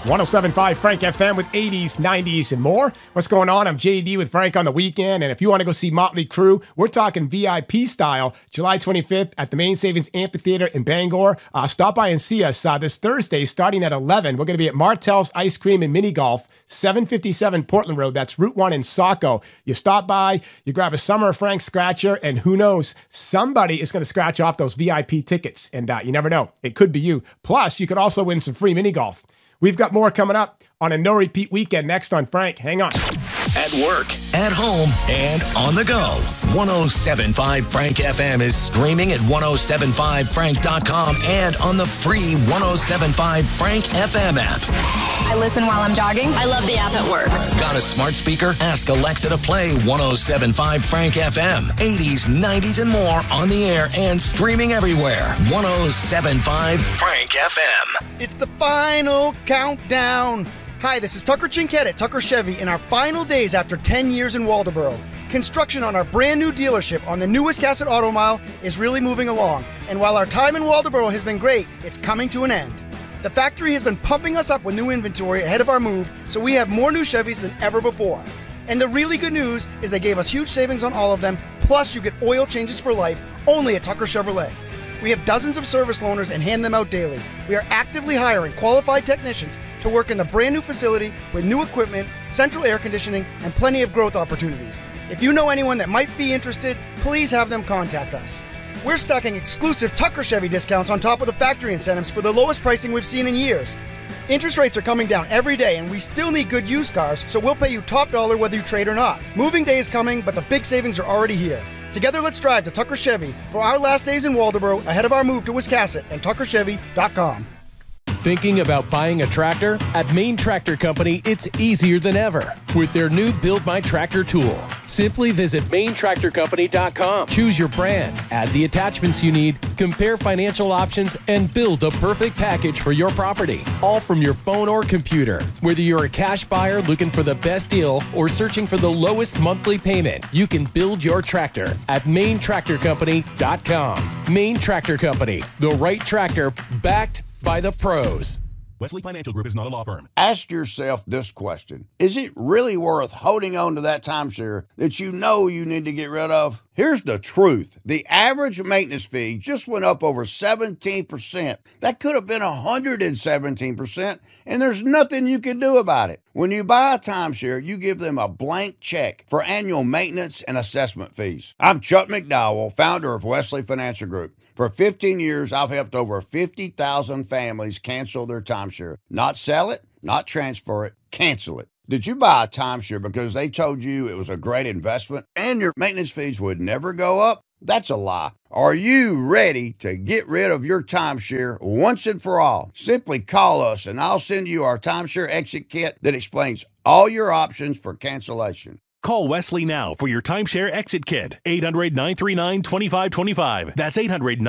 107.5 Frank FM with 80s, 90s, and more. What's going on? I'm JD with Frank on the weekend. And if you want to go see Motley Crue, we're talking VIP style, July 25th at the Main Savings Amphitheater in Bangor. Stop by and see us this Thursday starting at 11. We're going to be at Martell's Ice Cream and Mini Golf, 757 Portland Road. That's Route 1 in Saco. You stop by, you grab a Summer of Frank scratcher, and who knows, somebody is going to scratch off those VIP tickets. And you never know. It could be you. Plus, you could also win some free mini golf. We've got more coming up on a no-repeat weekend next on Frank. Hang on. At work, at home, and on the go. 107.5 Frank FM is streaming at 1075frank.com and on the free 107.5 Frank FM app. I listen while I'm jogging. I love the app at work. Got a smart speaker? Ask Alexa to play 107.5 Frank FM. 80s, 90s, and more on the air and streaming everywhere. 107.5 Frank FM. It's the final countdown. Hi, this is Tucker Chinkett at Tucker Chevy in our final days after 10 years in Waldoboro. Construction on our brand new dealership on the new Wiscasset Auto Mile is really moving along. And while our time in Waldoboro has been great, it's coming to an end. The factory has been pumping us up with new inventory ahead of our move, so we have more new Chevys than ever before. And the really good news is they gave us huge savings on all of them, plus you get oil changes for life only at Tucker Chevrolet. We have dozens of service loaners and hand them out daily. We are actively hiring qualified technicians to work in the brand new facility with new equipment, central air conditioning, and plenty of growth opportunities. If you know anyone that might be interested, please have them contact us. We're stacking exclusive Tucker Chevy discounts on top of the factory incentives for the lowest pricing we've seen in years. Interest rates are coming down every day, and we still need good used cars, so we'll pay you top dollar whether you trade or not. Moving day is coming, but the big savings are already here. Together, let's drive to Tucker Chevy for our last days in Waldoboro ahead of our move to Wiscasset and tuckerchevy.com. Thinking about buying a tractor? At Main Tractor Company, it's easier than ever with their new Build My Tractor tool. Simply visit maintractorcompany.com, choose your brand, add the attachments you need, compare financial options, and build a perfect package for your property. All from your phone or computer. Whether you're a cash buyer looking for the best deal or searching for the lowest monthly payment, you can build your tractor at maintractorcompany.com. Main Tractor Company, the right tractor backed by the pros. Wesley Financial Group is not a law firm. Ask yourself this question. Is it really worth holding on to that timeshare that you know you need to get rid of? Here's the truth. The average maintenance fee just went up over 17%. That could have been 117%, and there's nothing you can do about it. When you buy a timeshare, you give them a blank check for annual maintenance and assessment fees. I'm Chuck McDowell, founder of Wesley Financial Group. For 15 years, I've helped over 50,000 families cancel their timeshare. Not sell it, not transfer it, cancel it. Did you buy a timeshare because they told you it was a great investment and your maintenance fees would never go up? That's a lie. Are you ready to get rid of your timeshare once and for all? Simply call us and I'll send you our timeshare exit kit that explains all your options for cancellation. Call Wesley now for your timeshare exit kit. 800-939-2525. That's 800